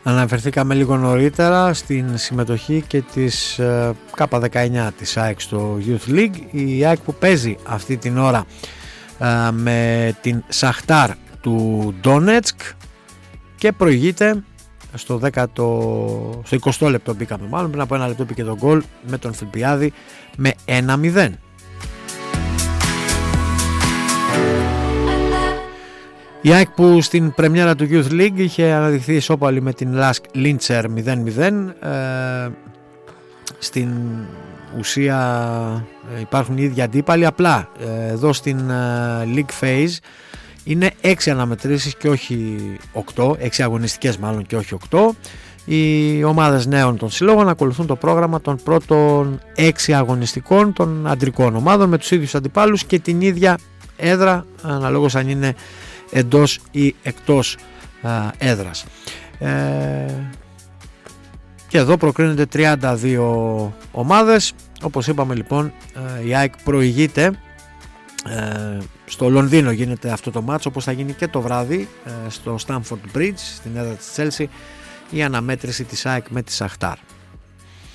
Αναφερθήκαμε λίγο νωρίτερα στην συμμετοχή και της K19 της ΑΕΚ στο Youth League. Η ΑΕΚ που παίζει αυτή την ώρα με την Σαχτάρ του Ντόνετσκ και προηγείται στο 20 λεπτό μπήκαμε, μάλλον πριν από ένα λεπτό μπήκε το γκολ με τον Φιλπιάδη με 1-0. Η ΑΕΚ που στην πρεμιέρα του Youth League είχε αναδειχθεί ισόπαλη με την Lask Linzer 0-0. Στην ουσία υπάρχουν οι ίδιοι αντίπαλοι, απλά εδώ στην League Phase είναι 6 αναμετρήσεις και όχι 8, 6 αγωνιστικές μάλλον και όχι 8. Οι ομάδες νέων των συλλόγων ακολουθούν το πρόγραμμα των πρώτων 6 αγωνιστικών των αντρικών ομάδων με τους ίδιους αντιπάλους και την ίδια έδρα, αναλόγως αν είναι εντός ή εκτός έδρας. Και εδώ προκρίνονται 32 ομάδες. Όπως είπαμε λοιπόν, η ΑΕΚ προηγείται. Στο Λονδίνο γίνεται αυτό το μάτσο, όπως θα γίνει και το βράδυ στο Stamford Bridge, στην έδρα της Chelsea, η αναμέτρηση της ΑΕΚ με τη Σαχτάρ.